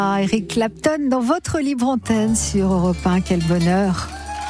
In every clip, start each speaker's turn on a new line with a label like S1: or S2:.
S1: Eric Clapton dans votre libre antenne sur Europe 1, quel bonheur.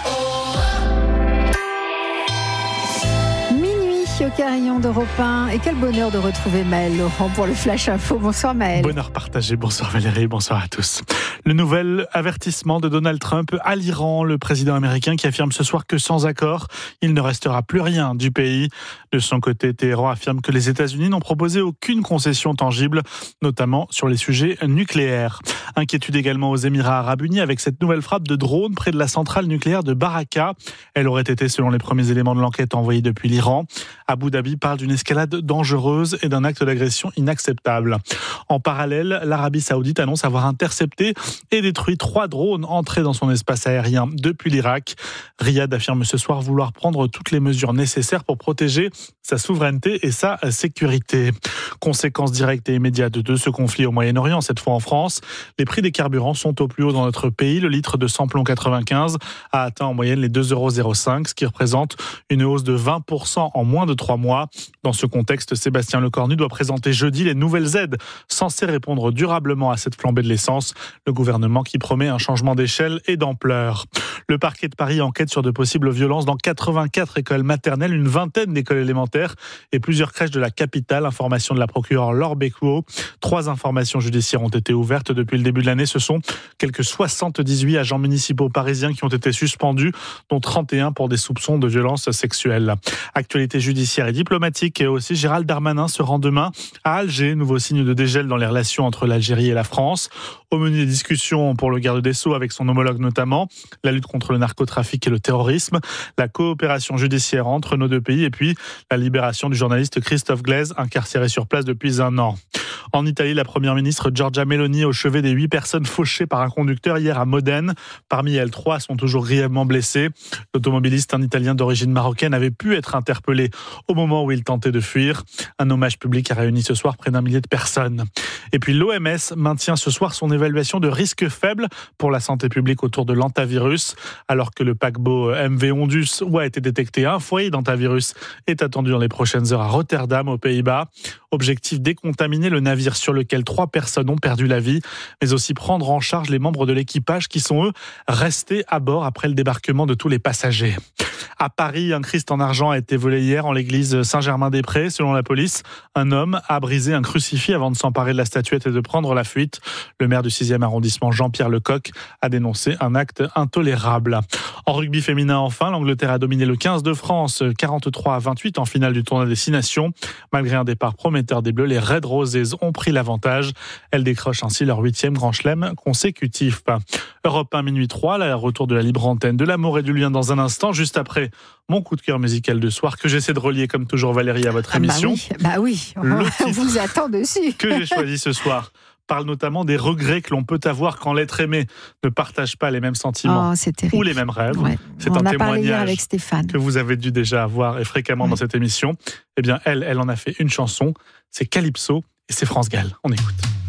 S1: Minuit au carillon d'Europe 1 et quel bonheur de retrouver Maël Laurent pour le Flash Info. Bonsoir Maël.
S2: Bonheur partagé, bonsoir Valérie, bonsoir à tous. Le nouvel avertissement de Donald Trump à l'Iran, le président américain qui affirme ce soir que sans accord, il ne restera plus rien du pays. De son côté, Téhéran affirme que les États-Unis n'ont proposé aucune concession tangible, notamment sur les sujets nucléaires. Inquiétude également aux Émirats arabes unis avec cette nouvelle frappe de drone près de la centrale nucléaire de Baraka. Elle aurait été, selon les premiers éléments de l'enquête, envoyée depuis l'Iran. Abu Dhabi parle d'une escalade dangereuse et d'un acte d'agression inacceptable. En parallèle, l'Arabie saoudite annonce avoir intercepté et détruit 3 drones entrés dans son espace aérien depuis l'Irak. Riyad affirme ce soir vouloir prendre toutes les mesures nécessaires pour protéger sa souveraineté et sa sécurité. Conséquence directe et immédiate de ce conflit au Moyen-Orient, cette fois en France, les prix des carburants sont au plus haut dans notre pays. Le litre de samplon 95 a atteint en moyenne les 2,05 €, ce qui représente une hausse de 20% en moins de 3 mois. Dans ce contexte, Sébastien Lecornu doit présenter jeudi les nouvelles aides censées répondre durablement à cette flambée de l'essence. Le gouvernement qui promet un changement d'échelle et d'ampleur. Le parquet de Paris enquête sur de possibles violences dans 84 écoles maternelles, une vingtaine d'écoles élémentaires et plusieurs crèches de la capitale. Information de la procureure Laure Becquot. 3 informations judiciaires ont été ouvertes depuis le début de l'année. Ce sont quelques 78 agents municipaux parisiens qui ont été suspendus, dont 31 pour des soupçons de violences sexuelles. Actualité judiciaire et diplomatique et aussi Gérald Darmanin se rend demain à Alger. Nouveau signe de dégel dans les relations entre l'Algérie et la France. Au menu des discussions pour le garde des Sceaux avec son homologue notamment, la lutte contre le narcotrafic et le terrorisme, la coopération judiciaire entre nos deux pays et puis la libération du journaliste Christophe Glaise, incarcéré sur place depuis 1 an. En Italie, la première ministre Giorgia Meloni au chevet des 8 personnes fauchées par un conducteur hier à Modène. Parmi elles, 3 sont toujours grièvement blessées. L'automobiliste, un Italien d'origine marocaine, avait pu être interpellé au moment où il tentait de fuir. Un hommage public a réuni ce soir près d'1 millier de personnes. Et puis l'OMS maintient ce soir son évaluation de risque faible pour la santé publique autour de l'hantavirus. Alors que le paquebot MV Ondus, où a été détecté un foyer d'hantavirus, est attendu dans les prochaines heures à Rotterdam, aux Pays-Bas. Objectif, décontaminer le navire sur lequel 3 personnes ont perdu la vie, mais aussi prendre en charge les membres de l'équipage qui sont, eux, restés à bord après le débarquement de tous les passagers. À Paris, un Christ en argent a été volé hier en l'église Saint-Germain-des-Prés. Selon la police, un homme a brisé un crucifix avant de s'emparer de la statuette et de prendre la fuite. Le maire du 6e arrondissement, Jean-Pierre Lecoq, a dénoncé un acte intolérable. En rugby féminin, enfin, l'Angleterre a dominé le 15 de France, 43-28 en finale du tournoi des 6 nations. Malgré un départ prometteur des Bleus, les Red Roses ont pris l'avantage. Elles décrochent ainsi leur 8e grand chelem consécutif. Europe 1, minuit 3, le retour de la libre antenne de l'amour et du lien dans un instant, juste après mon coup de cœur musical de soir, que j'essaie de relier comme toujours Valérie à votre émission.
S1: Bah oui, on vous attend dessus.
S2: Que j'ai choisi ce soir parle notamment des regrets que l'on peut avoir quand l'être aimé ne partage pas les mêmes sentiments ou les mêmes rêves.
S1: Ouais.
S2: C'est un témoignage
S1: avec Stéphane
S2: que vous avez dû déjà avoir et fréquemment dans cette émission. Eh bien, elle en a fait une chanson, c'est Calypso et c'est France Gall. On écoute.